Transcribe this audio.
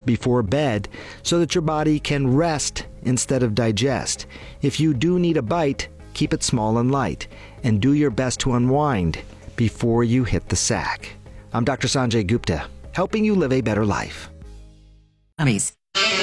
before bed so that your body can rest instead of digest. If you do need a bite, keep it small and light, and do your best to unwind before you hit the sack. I'm Dr. Sanjay Gupta, helping you live a better life. Gummies.